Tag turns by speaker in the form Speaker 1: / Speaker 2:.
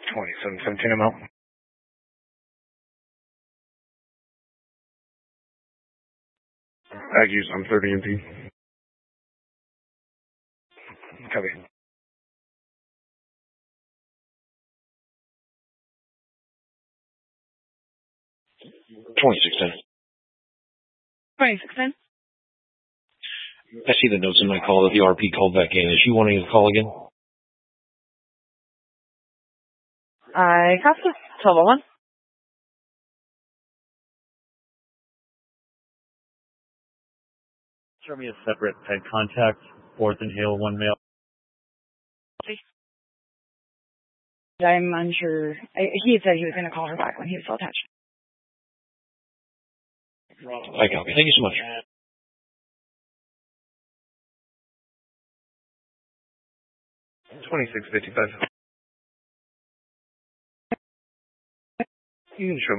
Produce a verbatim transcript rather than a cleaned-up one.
Speaker 1: twenty-seven seventeen amount. Aggies, I'm thirty M P. Copy. twenty-six ten.
Speaker 2: twenty-six ten.
Speaker 3: I see the notes in my call that the R P called back in. Is she wanting to call again?
Speaker 2: I got the twelve oh one.
Speaker 4: Show me a separate head contact, fourth inhale, one male.
Speaker 2: I'm unsure. I, he had said he was going to call her back when he was still attached.
Speaker 3: I copy. Thank you so much.
Speaker 1: twenty-six fifty-five. You can show me.